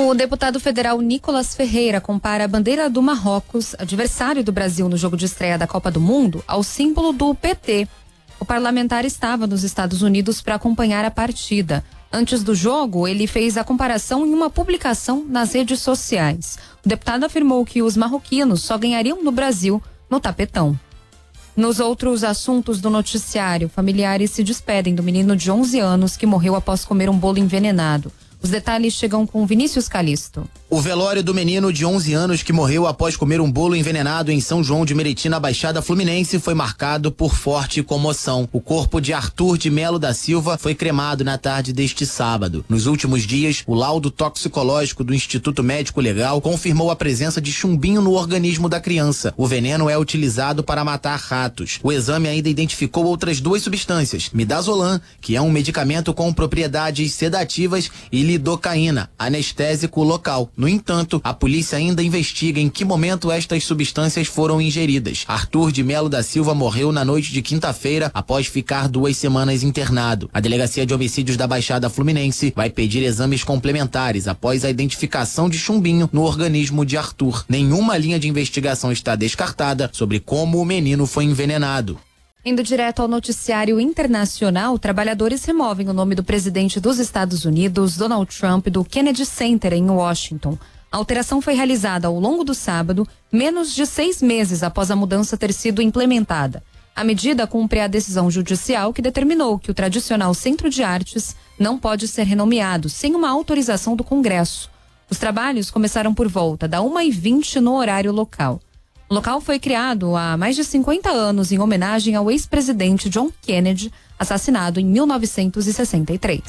O deputado federal Nicolas Ferreira compara a bandeira do Marrocos, adversário do Brasil no jogo de estreia da Copa do Mundo, ao símbolo do PT. O parlamentar estava nos Estados Unidos para acompanhar a partida. Antes do jogo, ele fez a comparação em uma publicação nas redes sociais. O deputado afirmou que os marroquinos só ganhariam no Brasil no tapetão. Nos outros assuntos do noticiário, familiares se despedem do menino de 11 anos que morreu após comer um bolo envenenado. Os detalhes chegam com Vinícius Calisto. O velório do menino de 11 anos que morreu após comer um bolo envenenado em São João de Meriti, na Baixada Fluminense, foi marcado por forte comoção. O corpo de Arthur de Melo da Silva foi cremado na tarde deste sábado. Nos últimos dias, o laudo toxicológico do Instituto Médico Legal confirmou a presença de chumbinho no organismo da criança. O veneno é utilizado para matar ratos. O exame ainda identificou outras 2 substâncias: midazolam, que é um medicamento com propriedades sedativas, e lidocaína, anestésico local. No entanto, a polícia ainda investiga em que momento estas substâncias foram ingeridas. Arthur de Melo da Silva morreu na noite de quinta-feira após ficar 2 semanas internado. A Delegacia de Homicídios da Baixada Fluminense vai pedir exames complementares após a identificação de chumbinho no organismo de Arthur. Nenhuma linha de investigação está descartada sobre como o menino foi envenenado. Indo direto ao noticiário internacional, trabalhadores removem o nome do presidente dos Estados Unidos, Donald Trump, do Kennedy Center em Washington. A alteração foi realizada ao longo do sábado, menos de 6 meses após a mudança ter sido implementada. A medida cumpre a decisão judicial que determinou que o tradicional Centro de Artes não pode ser renomeado sem uma autorização do Congresso. Os trabalhos começaram por volta da 1h20 no horário local. O local foi criado há mais de 50 anos em homenagem ao ex-presidente John Kennedy, assassinado em 1963.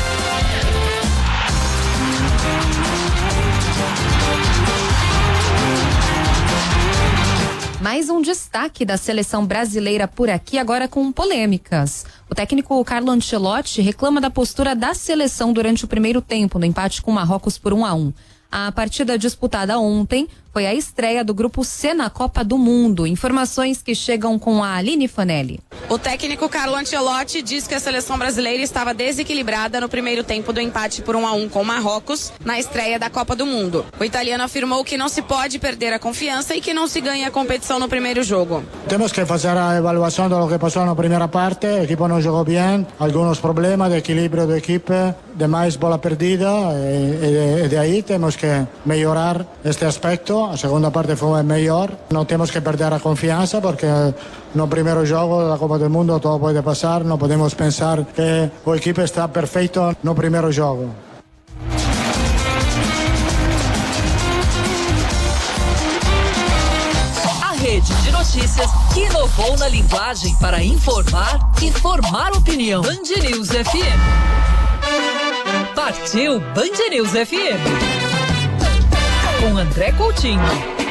Mais um destaque da seleção brasileira por aqui, agora com polêmicas. O técnico Carlo Ancelotti reclama da postura da seleção durante o primeiro tempo, no empate com o Marrocos por 1-1. A partida disputada ontem foi a estreia do Grupo C na Copa do Mundo. Informações que chegam com a Aline Fanelli. O técnico Carlo Ancelotti diz que a seleção brasileira estava desequilibrada no primeiro tempo do empate por 1-1 com o Marrocos na estreia da Copa do Mundo. O italiano afirmou que não se pode perder a confiança e que não se ganha a competição no primeiro jogo. Temos que fazer a avaliação do que passou na primeira parte. A equipe não jogou bem, alguns problemas de equilíbrio da equipe, demais bola perdida e de aí temos que melhorar este aspecto. A segunda parte foi melhor. Não temos que perder a confiança porque no primeiro jogo da Copa do Mundo tudo pode passar. Não podemos pensar que a equipe está perfeita no primeiro jogo. A rede de notícias que inovou na linguagem para informar e formar opinião. Band News FM. Partiu Band News FM. Com André Coutinho.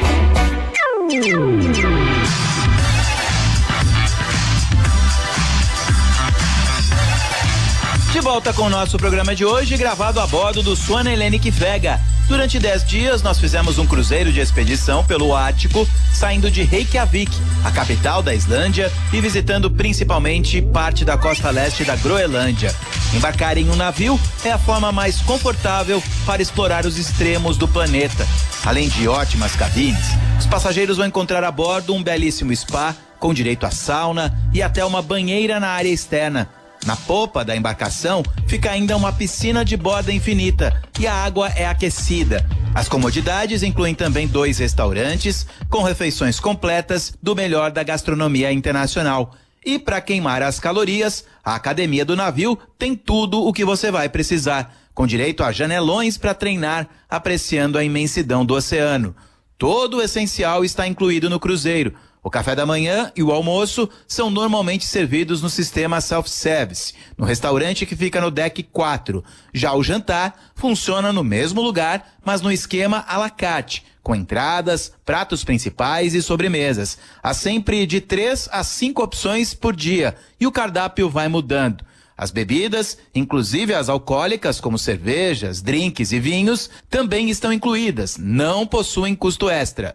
De volta com o nosso programa de hoje, gravado a bordo do Swan Hellenic Vega. Durante 10 dias, nós fizemos um cruzeiro de expedição pelo Ártico, saindo de Reykjavik, a capital da Islândia, e visitando principalmente parte da costa leste da Groenlândia. Embarcar em um navio é a forma mais confortável para explorar os extremos do planeta. Além de ótimas cabines, os passageiros vão encontrar a bordo um belíssimo spa, com direito a sauna e até uma banheira na área externa. Na popa da embarcação fica ainda uma piscina de borda infinita e a água é aquecida. As comodidades incluem também 2 restaurantes com refeições completas do melhor da gastronomia internacional. E para queimar as calorias, a academia do navio tem tudo o que você vai precisar, com direito a janelões para treinar, apreciando a imensidão do oceano. Todo o essencial está incluído no cruzeiro. O café da manhã e o almoço são normalmente servidos no sistema self-service, no restaurante que fica no deck 4. Já o jantar funciona no mesmo lugar, mas no esquema à la carte, com entradas, pratos principais e sobremesas. Há sempre de 3 a 5 opções por dia e o cardápio vai mudando. As bebidas, inclusive as alcoólicas, como cervejas, drinks e vinhos, também estão incluídas, não possuem custo extra.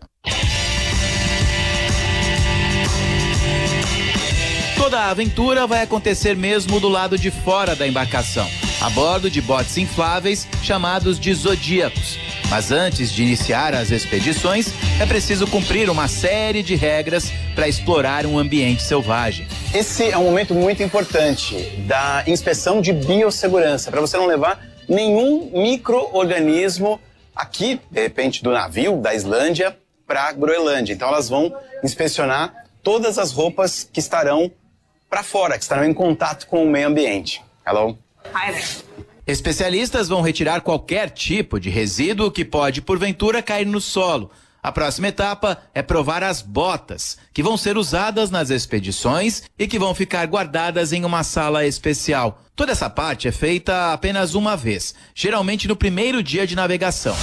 Toda a aventura vai acontecer mesmo do lado de fora da embarcação. a bordo de botes infláveis chamados de zodíacos. Mas antes de iniciar as expedições, é preciso cumprir uma série de regras para explorar um ambiente selvagem. Esse é um momento muito importante da inspeção de biossegurança, para você não levar nenhum micro-organismo aqui, de repente, do navio, da Islândia, para a Groenlândia. Então elas vão inspecionar todas as roupas que estarão para fora, que estarão em contato com o meio ambiente. Hello? Hi there. Especialistas vão retirar qualquer tipo de resíduo que pode, porventura, cair no solo. A próxima etapa é provar as botas, que vão ser usadas nas expedições e que vão ficar guardadas em uma sala especial. Toda essa parte é feita apenas uma vez, geralmente no primeiro dia de navegação.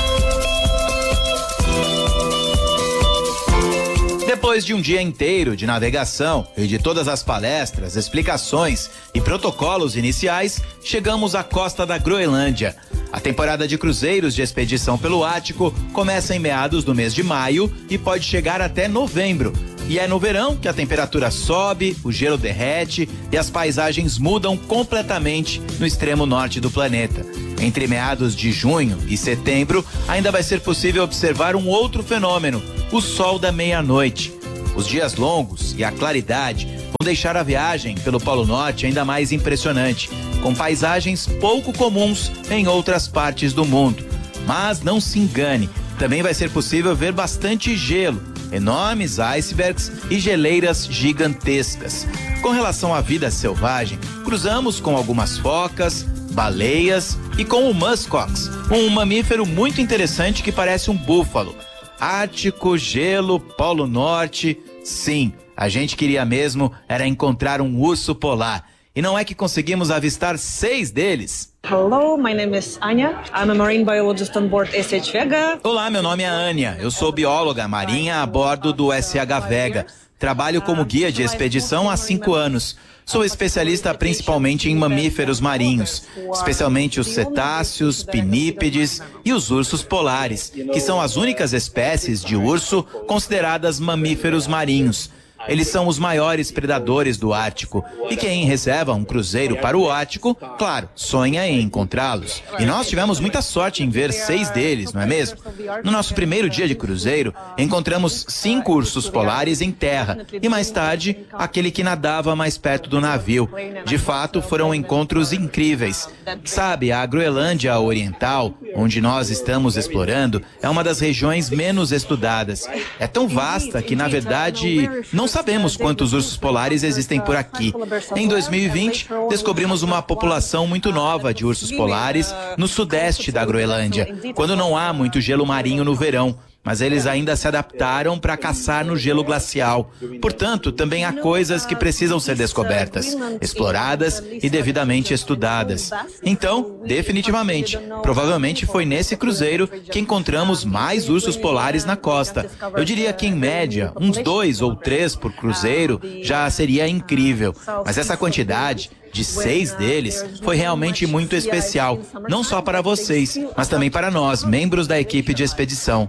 Depois de um dia inteiro de navegação e de todas as palestras, explicações e protocolos iniciais, chegamos à costa da Groenlândia. A temporada de cruzeiros de expedição pelo Ártico começa em meados do mês de maio e pode chegar até novembro. E é no verão que a temperatura sobe, o gelo derrete e as paisagens mudam completamente no extremo norte do planeta. Entre meados de junho e setembro, ainda vai ser possível observar um outro fenômeno, o sol da meia-noite. Os dias longos e a claridade vão deixar a viagem pelo Polo Norte ainda mais impressionante, com paisagens pouco comuns em outras partes do mundo. Mas não se engane, também vai ser possível ver bastante gelo, enormes icebergs e geleiras gigantescas. Com relação à vida selvagem, cruzamos com algumas focas, baleias e com o muskox, um mamífero muito interessante que parece um búfalo. Ártico, gelo, Polo Norte, sim, a gente queria mesmo era encontrar um urso polar. E não é que conseguimos avistar 6 deles. Hello, my name is Anya. I'm a marine biologist on board SH Vega. Olá, meu nome é Anya. Eu sou bióloga marinha a bordo do SH Vega. Trabalho como guia de expedição há 5 anos. Sou especialista principalmente em mamíferos marinhos, especialmente os cetáceos, pinípedes e os ursos polares, que são as únicas espécies de urso consideradas mamíferos marinhos. Eles são os maiores predadores do Ártico e quem reserva um cruzeiro para o Ártico, claro, sonha em encontrá-los. E nós tivemos muita sorte em ver 6 deles, não é mesmo? No nosso primeiro dia de cruzeiro, encontramos 5 ursos polares em terra e mais tarde, aquele que nadava mais perto do navio. De fato, foram encontros incríveis. Sabe, a Groenlândia Oriental, onde nós estamos explorando, é uma das regiões menos estudadas. É tão vasta que, na verdade, não sabemos quantos ursos polares existem por aqui. Em 2020, descobrimos uma população muito nova de ursos polares no sudeste da Groenlândia, quando não há muito gelo marinho no verão. Mas eles ainda se adaptaram para caçar no gelo glacial. Portanto, também há coisas que precisam ser descobertas, exploradas e devidamente estudadas. Então, definitivamente, provavelmente foi nesse cruzeiro que encontramos mais ursos polares na costa. Eu diria que, em média, uns 2 ou 3 por cruzeiro já seria incrível. Mas essa quantidade de 6 deles foi realmente muito especial, não só para vocês, mas também para nós, membros da equipe de expedição.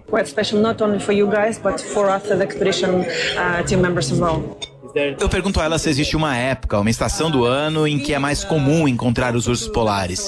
Eu pergunto a ela se existe uma época, uma estação do ano em que é mais comum encontrar os ursos polares.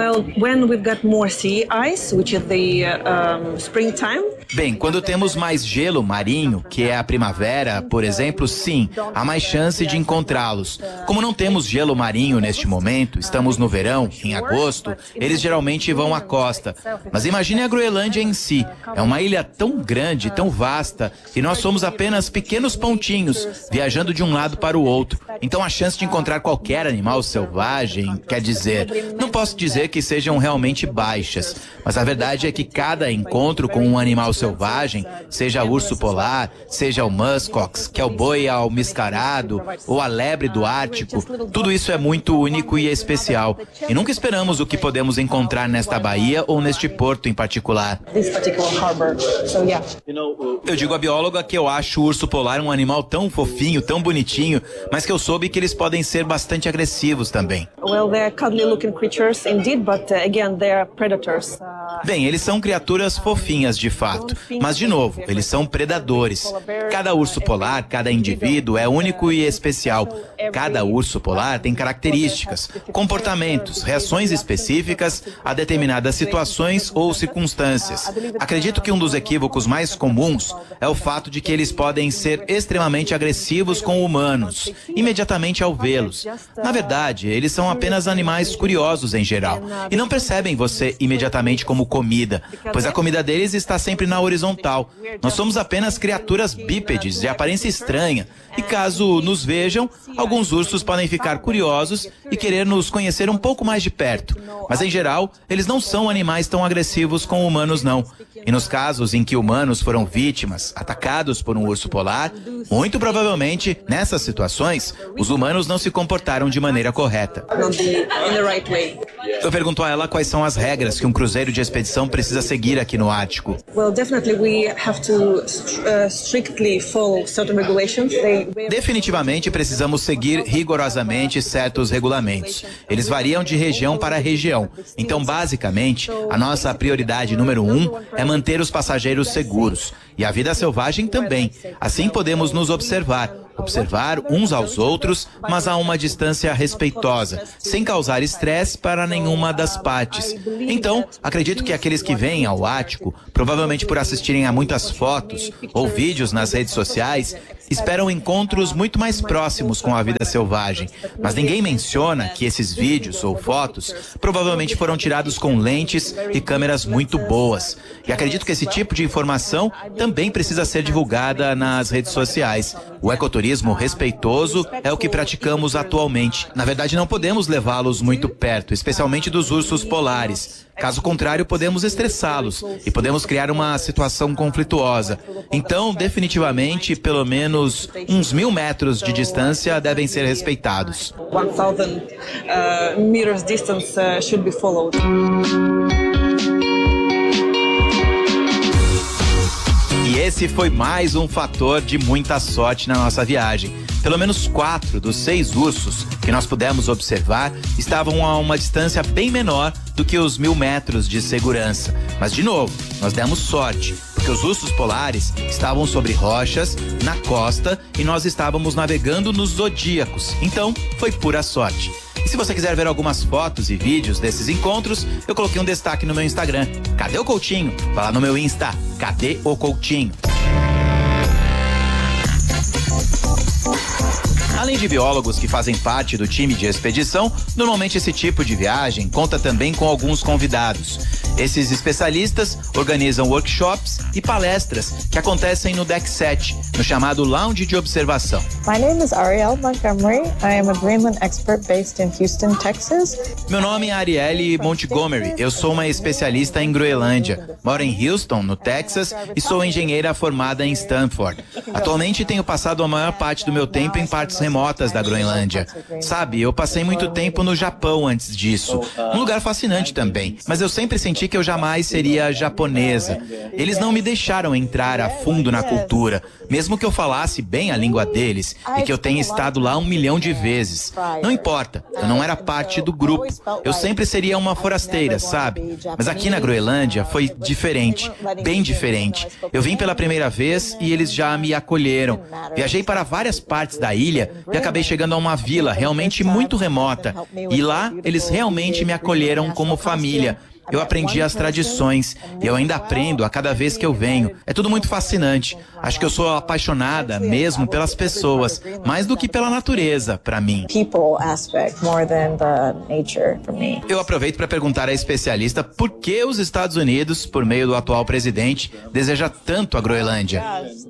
Bem, quando temos mais gelo marinho, que é a primavera, por exemplo, sim, há mais chance de encontrá-los. Como não temos gelo marinho neste momento, estamos no verão, em agosto, eles geralmente vão à costa. Mas imagine a Groenlândia em si. É uma ilha tão grande, tão vasta, e nós somos apenas pequenos pontinhos, viajando de um lado para o outro. Então a chance de encontrar qualquer animal selvagem, quer dizer, não posso dizer que sejam realmente baixas, mas a verdade é que cada encontro com um animal selvagem, seja urso polar, seja o muskox, que é o boi almiscarado, ou a lebre do Ártico, tudo isso é muito único e especial. E nunca esperamos o que podemos encontrar nesta baía ou neste porto em particular. Eu digo à bióloga que eu acho o urso polar um animal tão fofinho, tão bonitinho, mas que eu soube que eles podem ser bastante agressivos também. Bem, eles são criaturas fofinhas de fato, muito. Mas, de novo, eles são predadores. Cada urso polar, cada indivíduo é único e especial. Cada urso polar tem características, comportamentos, reações específicas a determinadas situações ou circunstâncias. Acredito que um dos equívocos mais comuns é o fato de que eles podem ser extremamente agressivos com humanos, imediatamente ao vê-los. Na verdade, eles são apenas animais curiosos em geral e não percebem você imediatamente como comida, pois a comida deles está sempre na horizontal. Nós somos apenas criaturas bípedes de aparência estranha e caso nos vejam, alguns ursos podem ficar curiosos e querer nos conhecer um pouco mais de perto. Mas em geral, eles não são animais tão agressivos com humanos não. E nos casos em que humanos foram vítimas, atacados por um urso polar, muito provavelmente, nessas situações, os humanos não se comportaram de maneira correta. Eu pergunto a ela quais são as regras que um cruzeiro de expedição precisa seguir aqui no Ártico. Definitivamente precisamos seguir rigorosamente certos regulamentos. Eles variam de região para região. Então, basicamente, a nossa prioridade número 1 é manter os passageiros seguros. E a vida selvagem também. Assim podemos nos observar uns aos outros, mas a uma distância respeitosa, sem causar estresse para nenhuma das partes. Então, acredito que aqueles que vêm ao Ártico, provavelmente por assistirem a muitas fotos ou vídeos nas redes sociais, esperam encontros muito mais próximos com a vida selvagem. Mas ninguém menciona que esses vídeos ou fotos provavelmente foram tirados com lentes e câmeras muito boas. E acredito que esse tipo de informação também precisa ser divulgada nas redes sociais. O ecoturismo respeitoso é o que praticamos atualmente. Na verdade, não podemos levá-los muito perto, especialmente dos ursos polares. Caso contrário, podemos estressá-los e podemos criar uma situação conflituosa. Então, definitivamente, pelo menos uns 1.000 metros de distância devem ser respeitados. 1,000 meters distance should be followed. E esse foi mais um fator de muita sorte na nossa viagem. Pelo menos 4 dos 6 ursos que nós pudemos observar estavam a uma distância bem menor do que os 1.000 metros de segurança. Mas, de novo, nós demos sorte, porque os ursos polares estavam sobre rochas, na costa, e nós estávamos navegando nos zodíacos. Então, foi pura sorte. E se você quiser ver algumas fotos e vídeos desses encontros, eu coloquei um destaque no meu Instagram. Cadê o Coutinho? Vai lá no meu Insta. Cadê o Coutinho? Além de biólogos que fazem parte do time de expedição, normalmente esse tipo de viagem conta também com alguns convidados. Esses especialistas organizam workshops e palestras que acontecem no Deck 7, no chamado Lounge de Observação. My name is Ariel Montgomery. I am a Greenland expert based in Houston, Texas. Meu nome é Arielle Montgomery. Eu sou uma especialista em Groenlândia. Moro em Houston, no Texas, e sou engenheira formada em Stanford. Atualmente tenho passado a maior parte do meu tempo em partes remotas da Groenlândia. Sabe, eu passei muito tempo no Japão antes disso. Um lugar fascinante também, mas eu sempre senti que eu jamais seria japonesa. Eles não me deixaram entrar a fundo na cultura, mesmo que eu falasse bem a língua deles e que eu tenha estado lá 1 milhão de vezes. Não importa, eu não era parte do grupo. Eu sempre seria uma forasteira, sabe? Mas aqui na Groenlândia foi diferente, bem diferente. Eu vim pela primeira vez e eles já me acolheram. Viajei para várias partes da ilha e acabei chegando a uma vila realmente muito remota. E lá eles realmente me acolheram como família. Eu aprendi as tradições e eu ainda aprendo a cada vez que eu venho. É tudo muito fascinante. Acho que eu sou apaixonada mesmo pelas pessoas, mais do que pela natureza, para mim. Eu aproveito para perguntar à especialista por que os Estados Unidos, por meio do atual presidente, deseja tanto a Groenlândia.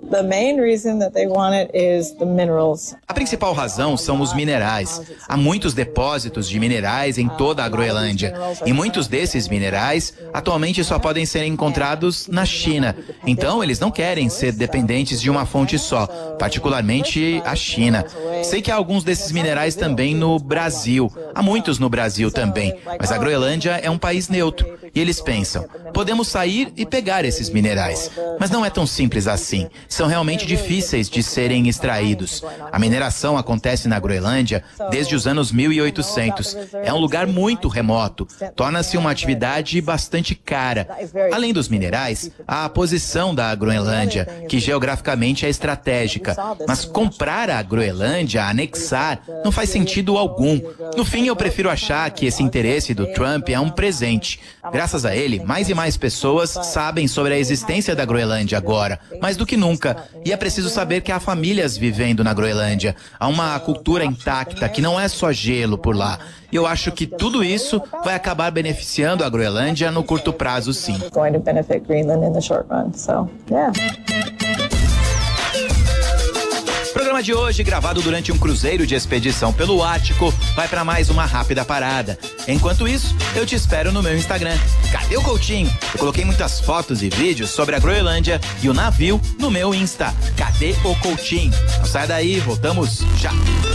A principal razão são os minerais. Há muitos depósitos de minerais em toda a Groenlândia e muitos desses minerais atualmente só podem ser encontrados na China. Então, eles não querem ser dependentes de uma fonte só, particularmente a China. Sei que há alguns desses minerais também no Brasil. Há muitos no Brasil também, mas a Groenlândia é um país neutro. E eles pensam, podemos sair e pegar esses minerais. Mas não é tão simples assim. São realmente difíceis de serem extraídos. A mineração acontece na Groenlândia desde os anos 1800. É um lugar muito remoto. Torna-se uma atividade bastante cara. Além dos minerais, há a posição da Groenlândia, que geograficamente é estratégica. Mas comprar a Groenlândia, anexar, não faz sentido algum. No fim, eu prefiro achar que esse interesse do Trump é um presente. Graças a ele, mais e mais pessoas sabem sobre a existência da Groenlândia agora, mais do que nunca. E é preciso saber que há famílias vivendo na Groenlândia. Há uma cultura intacta que não é só gelo por lá. E eu acho que tudo isso vai acabar beneficiando a Groenlândia no curto prazo, sim. O programa de hoje, gravado durante um cruzeiro de expedição pelo Ártico, vai para mais uma rápida parada. Enquanto isso, eu te espero no meu Instagram. Cadê o Coutinho? Eu coloquei muitas fotos e vídeos sobre a Groenlândia e o navio no meu Insta. Cadê o Coutinho? Não sai daí, voltamos já.